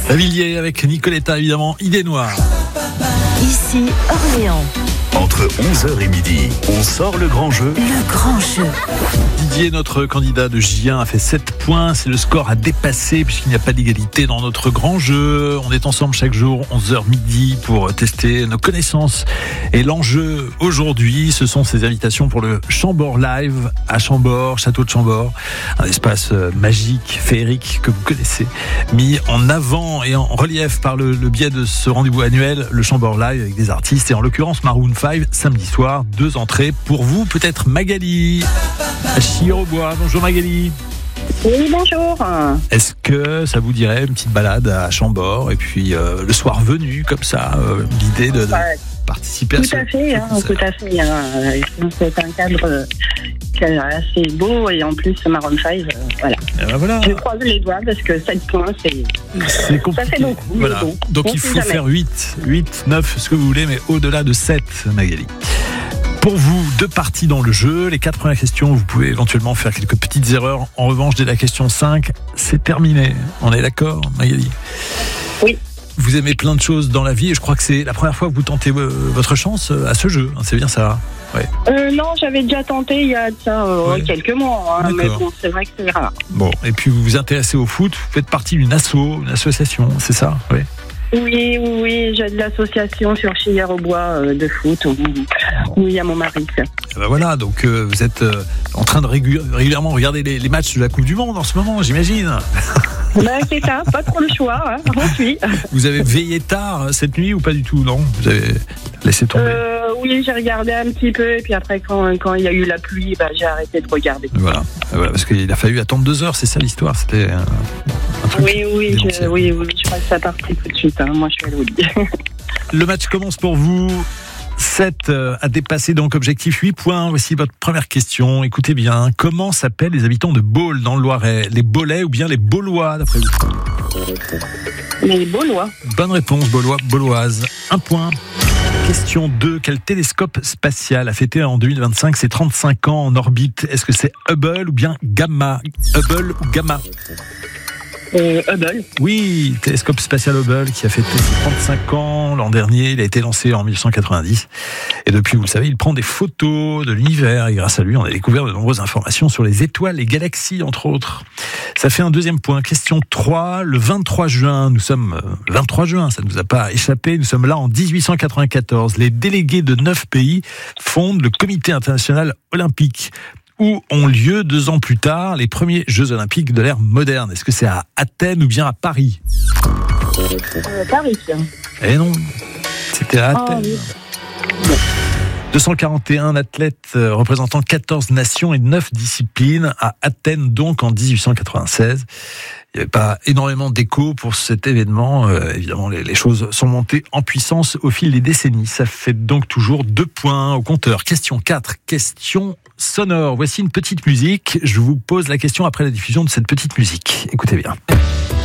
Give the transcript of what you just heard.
Lavilliers avec Nicoletta, évidemment, Idée Noire. Ici Orléans. Entre 11h et midi, on sort le grand jeu. Le grand jeu. Didier, notre candidat de J1, a fait 7 points. C'est le score à dépasser puisqu'il n'y a pas d'égalité dans notre grand jeu. On est ensemble chaque jour, 11h midi, pour tester nos connaissances. Et l'enjeu aujourd'hui, ce sont ces invitations pour le Chambord Live à Chambord, château de Chambord. Un espace magique, féerique que vous connaissez, mis en avant et en relief par le biais de ce rendez-vous annuel, le Chambord Live avec des artistes. Et en l'occurrence, Maroon 5, samedi soir, 2 entrées pour vous, peut-être Magali à Chir-aux-Bois. Bonjour Magali. Oui, bonjour. Est-ce que ça vous dirait une petite balade à Chambord et puis le soir venu, comme ça, l'idée de participer à tout à fait. C'est un cadre assez beau et en plus Maroon 5, voilà. Voilà. Je croise les doigts parce que 7 points, c'est compliqué. Ça fait beaucoup. Voilà. Bon, donc il faut faire 8, 9, ce que vous voulez, mais au-delà de 7, Magali. Pour vous, 2 parties dans le jeu. Les 4 premières questions, vous pouvez éventuellement faire quelques petites erreurs. En revanche, dès la question 5, c'est terminé. On est d'accord, Magali ? Oui. Vous aimez plein de choses dans la vie et je crois que c'est la première fois que vous tentez votre chance à ce jeu. C'est bien ça ? Ouais. Non, j'avais déjà tenté il y a quelques mois, mais bon, c'est vrai que c'est rare. Bon, et puis vous vous intéressez au foot, vous faites partie d'une une association, c'est ça ? Oui. Oui, j'ai de l'association sur Chir-aux-Bois de foot où il y a mon mari. Et ben voilà, donc vous êtes en train de régulièrement regarder les matchs de la Coupe du Monde en ce moment, j'imagine. C'est ça, pas trop le choix, j'en suis. Vous avez veillé tard cette nuit ou pas du tout, non ? Vous avez laissé tomber ? Oui, j'ai regardé un petit peu et puis après quand il y a eu la pluie, j'ai arrêté de regarder. Voilà, parce qu'il a fallu attendre 2 heures, c'est ça l'histoire, c'était un truc. Oui, je crois que ça partait tout de suite, moi je suis allée au lit. Le match commence pour vous. 7 à dépasser, donc objectif 8 points. Voici votre première question. Écoutez bien. Comment s'appellent les habitants de Baule dans le Loiret ? Les Baulais ou bien les Baulois, d'après vous ? Les Baulois. Bonne réponse, Bauloise. 1 point. Question 2. Quel télescope spatial a fêté en 2025 ses 35 ans en orbite ? Est-ce que c'est Hubble ou bien Gamma ? Hubble ou Gamma ? Hubble. Oui, télescope spatial Hubble qui a fêté ses 35 ans l'an dernier. Il a été lancé en 1990. Et depuis, vous le savez, il prend des photos de l'univers. Et grâce à lui, on a découvert de nombreuses informations sur les étoiles, les galaxies, entre autres. Ça fait un 2e point. Question 3. Le 23 juin, nous sommes 23 juin, ça ne nous a pas échappé. Nous sommes là en 1894. Les délégués de 9 pays fondent le Comité international olympique, où ont lieu 2 ans plus tard les premiers Jeux Olympiques de l'ère moderne. Est-ce que c'est à Athènes ou bien à Paris ? Paris. Eh non, c'était à Athènes. Oui. 241 athlètes représentant 14 nations et 9 disciplines à Athènes, donc en 1896. Il n'y avait pas énormément d'écho pour cet événement. Évidemment, les choses sont montées en puissance au fil des décennies. Ça fait donc toujours 2 points au compteur. Question 4, question sonore. Voici une petite musique. Je vous pose la question après la diffusion de cette petite musique. Écoutez bien.